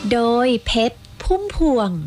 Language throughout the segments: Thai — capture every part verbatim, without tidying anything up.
โดยเพชรพุ่มพวง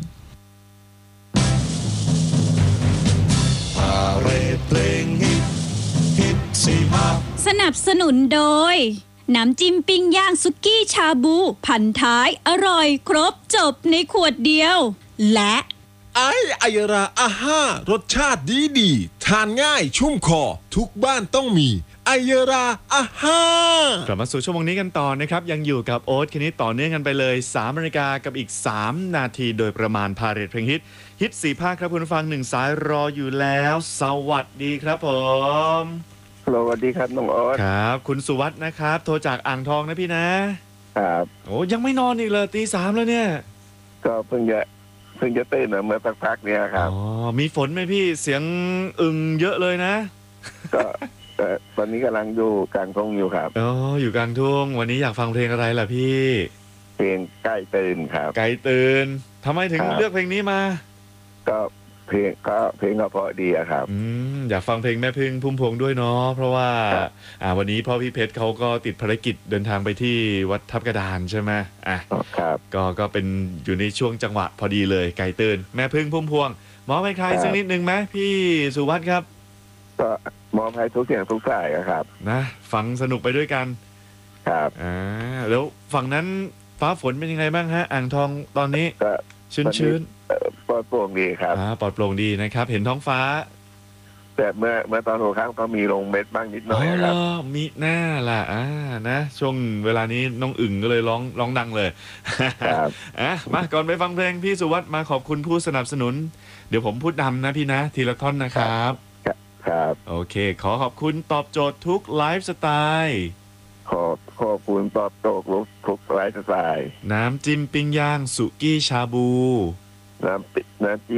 พาเรดเพลงฮิตฮิตสิมาสนับสนุนโดยน้ำจิ้มปิ้งย่างสุกี้ชาบูพันท้ายอร่อยครบจบในขวดเดียวและไอไอราอาห้ารสชาติดีดีทานง่ายชุ่มคอทุกบ้านต้องมีไอราอาห้ากลับมาสู่ชั่วโมงนี้กันต่อนะครับยังอยู่กับโอ๊ตคณิตต่อเนื่องกันไปเลยสามนาฬิกากับอีกสามนาทีโดยประมาณพาเรทเพลงฮิตฮิตสี่ภาคครับคุณฟังหนึ่งสายรออยู่แล้วสวัสดีครับผมสวัสดีครับน้องโอ๊ตครับคุณสุวัฒน์นะครับโทรจากอ่างทองนะพี่นะครับโอ้ยังไม่นอนอีกเลยตีสามแล้วเนี่ยก็เพิ่งจะเพิ่งจะตื่นเมื่อสักพักเนี้ยครับอ๋อมีฝนไหมพี่เสียงอึงเยอะเลยนะก็ตอนนี้กำลังอยู่กลางทุ่งอยู่ครับอ๋ออยู่กลางทุ่งวันนี้อยากฟังเพลงอะไรล่ะพี่เพลงใกล้ตื่นครับใกล้ตื่นทำไมถึงเลือกเพลงนี้มาก็เพลงก็เพลงก็เพราะดีครับอืมอยากฟังเพลงแม่พึ่งพุ่มพวงด้วยเนาะเพราะว่าอ่าวันนี้พ่อพี่เพชรเขาก็ติดภารกิจเดินทางไปที่วัดทับกระดานใช่ไหมอ่ะครับก็ก็เป็นอยู่ในช่วงจังหวะพอดีเลยไก่ตื่นแม่พึ่งพุ่มพวงมอบให้ใครสักนิดนึงไหมพี่สุวัฒน์ครับก็มอบให้ทุกเสียงทุกสายครับนะฟังสนุกไปด้วยกันครับอ่าแล้วฝั่งนั้นฟ้าฝนเป็นยังไงบ้างฮะอ่างทองตอนนี้ก็ชื้นชื้นปลอดโปร่งดีครับอ่าปลอดโปร่งดีนะครับเห็นท้องฟ้าแต่เมื่อเมื่อตอนหัวค่ำก็มีลงเม็ดบ้างนิดหน่อยครับมีหน้าล่ะอ่านะช่วงเวลานี้น้องอึ่งก็เลยร้องร้องดังเลยครับอ่ะมาก่อนไปฟังเพลงพี่สุวัฒน์มาขอบคุณผู้สนับสนุนเดี๋ยวผมพูดนำนะพี่นะทีละท่อนนะครับครับโอเคขอขอบคุณตอบโจทย์ทุกไลฟ์สไตล์ขอขอบคุณตอบโจทย์ทุกไลฟ์สไตล์น้ำจิ้มปิ้งย่างสุกี้ชาบูน้ำน้ำจิ้ม